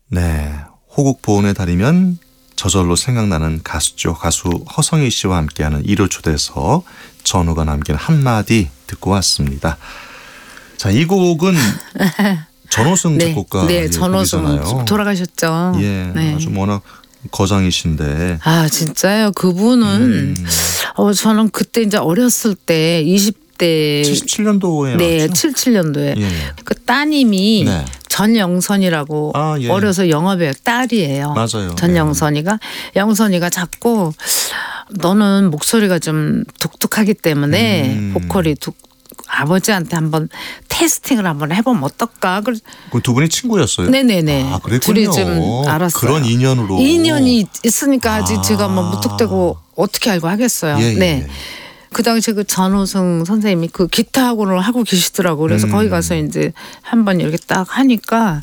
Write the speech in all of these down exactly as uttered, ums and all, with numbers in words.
네, 호국 보훈의 달이면 저절로 생각나는 가수죠. 가수 허성희 씨와 함께하는 일요 초대석, 전우가 남긴 한마디 듣고 왔습니다. 자, 이 곡은 전호승 네, 작곡가 네, 전호승 돌아가셨죠. 예, 네. 아주 워낙 거장이신데. 아, 진짜요? 그분은 음. 어 저는 그때 이제 어렸을 때 이십 대 칠십칠 년도에 네, 나왔죠? 칠십칠 년도에 예. 그 따님이 네. 전영선이라고 아, 예. 어려서 영화배우 딸이에요. 맞아요. 전영선이가 영선이가 자꾸 너는 목소리가 좀 독특하기 때문에 음. 보컬이 독 아버지한테 한번 테스팅을 한번 해보면 어떨까? 그래서 그 두 분이 친구였어요? 네네네. 아, 그랬군요. 둘이 좀 알았어요. 그런 인연으로. 인연이 있으니까 아직 아. 제가 뭐 무턱대고 어떻게 알고 하겠어요. 예, 예. 네. 그 당시에 그 전호승 선생님이 그 기타 학원을 하고 계시더라고요. 그래서 음. 거기 가서 이제 한번 이렇게 딱 하니까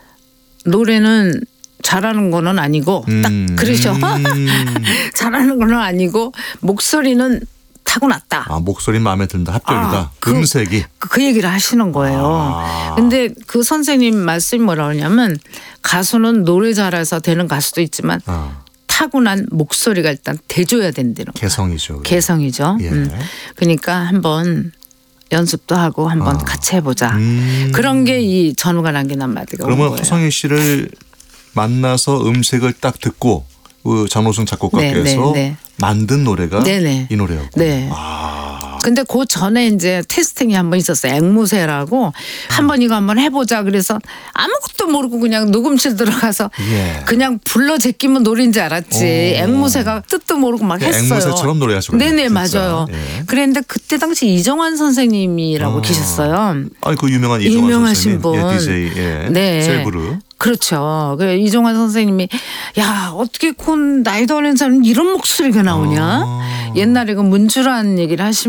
노래는 잘하는 거는 아니고 딱 음. 그러셔. 음. 잘하는 거는 아니고 목소리는 타고났다. 아, 목소리 마음에 든다. 합격이다. 아, 그- 음색이. 그, 그 얘기를 하시는 거예요. 아. 근데 그 선생님 말씀이 뭐라 그러냐면 가수는 노래 잘해서 되는 가수도 있지만 아, 타고난 목소리가 일단 대줘야 된다는 거예요. 개성이죠. 개성이죠. 예. 음. 그러니까 한번 연습도 하고 한번 아. 같이 해보자. 음. 그런 게 이 전우가 남긴 한마디가 온 그러면 거예요. 허성희 씨를 만나서 음색을 딱 듣고 그 전호승 작곡가께서 네, 네, 네. 만든 노래가 네네. 이 노래였고. 네. 아. 근데 그 전에 이제 테스팅이 한 번 있었어요. 앵무새라고 한번 이거 한번 해보자. 그래서 아무것도 모르고 그냥 녹음실 들어가서 예. 그냥 불러 제끼면 노래인지 알았지. 오. 앵무새가 뜻도 모르고 막 그냥 했어요. 앵무새처럼 노래하시고. 네네, 맞아요. 예. 그랬는데 그때 당시 이정환 선생님이라고 아. 계셨어요. 아니 그 유명한 이종환 유명하신 선생님. 분. 예, 디제이. 예. 네. 셀브르. 그렇죠. 그 이종환 선생님이 야 어떻게 콘 나이도 어린 사람 이런 목소리가 나오냐. 아. 옛날에 그 문주란 얘기를 하시면